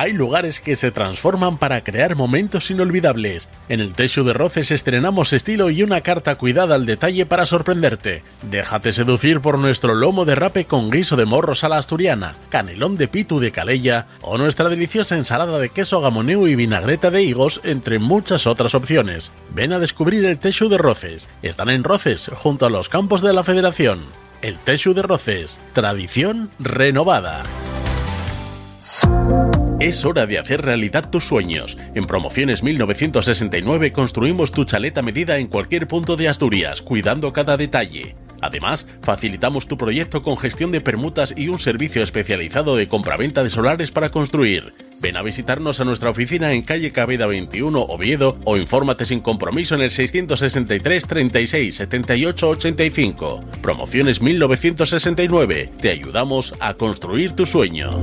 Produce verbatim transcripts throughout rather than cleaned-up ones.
Hay lugares que se transforman para crear momentos inolvidables. En el Teixu de Roces estrenamos estilo y una carta cuidada al detalle para sorprenderte. Déjate seducir por nuestro lomo de rape con guiso de morros a la asturiana, canelón de pitu de Calella o nuestra deliciosa ensalada de queso gamoneu y vinagreta de higos, entre muchas otras opciones. Ven a descubrir el Teixu de Roces. Están en Roces, junto a los campos de la Federación. El Teixu de Roces, tradición renovada. Es hora de hacer realidad tus sueños. En Promociones mil novecientos sesenta y nueve construimos tu chalet a medida en cualquier punto de Asturias, cuidando cada detalle. Además, facilitamos tu proyecto con gestión de permutas y un servicio especializado de compraventa de solares para construir. Ven a visitarnos a nuestra oficina en calle Cabeda veintiuno, Oviedo, o infórmate sin compromiso en el seiscientos sesenta y tres, treinta y seis, setenta y ocho, ochenta y cinco. Promociones mil novecientos sesenta y nueve. Te ayudamos a construir tu sueño.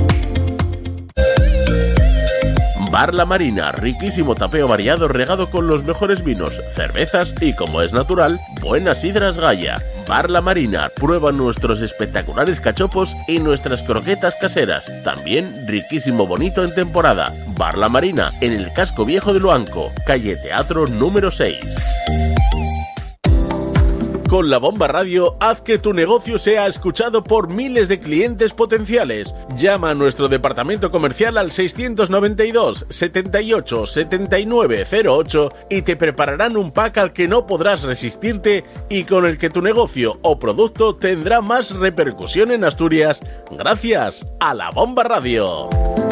Bar La Marina, riquísimo tapeo variado regado con los mejores vinos, cervezas y, como es natural, buenas sidras Gaya. Bar La Marina, prueba nuestros espectaculares cachopos y nuestras croquetas caseras. También riquísimo bonito en temporada. Bar La Marina, en el casco viejo de Luanco, calle Teatro número seis. Con La Bomba Radio, haz que tu negocio sea escuchado por miles de clientes potenciales. Llama a nuestro departamento comercial al seiscientos noventa y dos, setenta y ocho, setenta y nueve cero ocho y te prepararán un pack al que no podrás resistirte y con el que tu negocio o producto tendrá más repercusión en Asturias gracias a La Bomba Radio.